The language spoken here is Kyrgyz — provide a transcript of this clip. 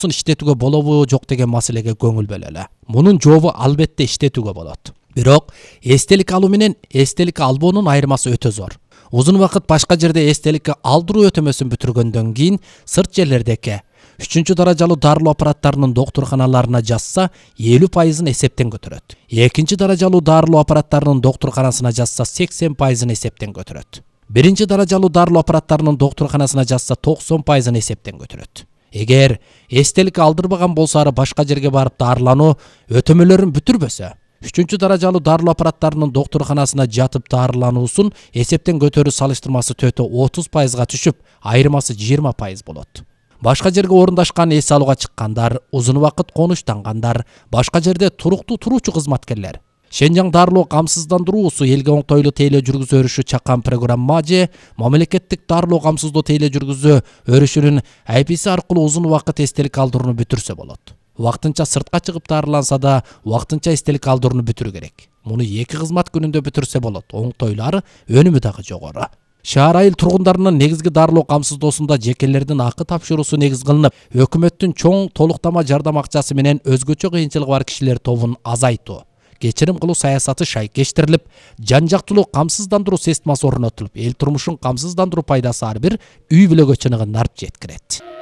иштетүүгө болобу жок деген маселеге көңүл бөлөлү. Мунун жообу албетте иштетүүгө болот. Бирок эстелик алуу менен эстелик албоонун айырмасы өтө зор. Узун убакыт башка жерде эстеликке алдыруу өтөмөсүн бүтүргөндөн кийин сырт жерлердеки 3 даражалуу дарылоо аппараттарынын доктурканаларына жазса 50% эсептен көтөрөт. 2 даражалуу дарылоо аппараттарынын доктурканасына жазса 80% эсептен көтөрөт. 1 даражалуу дарылоо аппараттарынын доктурканасына жазса 90% эсептен көтөрөт. Эгер эстелик алдырбаган болсо ары башка жерге барып дарылануу өтөмөлөрүн бүтүрбөсө, 3 даражалуу дарылоо аппараттарынын доктурканасына жатып дарылануусун эсептен көтөрүү салыштырмасы төтө 30%га түшүп, айырмасы 20% болот. Башка жерге орундашкан эс алууга чыккандар, узун убакыт конуштангандар, башка жерде туруктуу туруучу кызматкерлер. Шенжаң дарылоо камсыздандыруусу элге оңтойлуу тейлөө жүргүзүү өрүшү чаккан программа же мамлекеттик дарылоо камсыздоо тейлөө жүргүзүү өрүшүнүн IPC аркылуу узун убакыт эстелик алдырууну бүтүрсө болот. Вактынча сыртка чыгып дарыланса да, вактынча эстелик алдырууну бүтүрүү керек. Муну 2 кызмат күнүндө бүтүрсө болот. Оңтойлуу, өнүмү дагы жогору. Шаар айыл тургундарынын негизги дарылоо камсыздоосунда жекелердин акы тапшыруусу негиз кылынып, өкмөттүн чоң толуктама жардам акчасы менен өзгөчө кыйынчылыгы бар кишилер тобун азайтуу, кечирим кылуу саясаты шайкештирилип, жан жактылуу камсыздандыруу системасы орнотулуп, эл турмушун камсыздандыруу пайдасы ар бир үй бүлөгө чыныгын нарт жеткирет.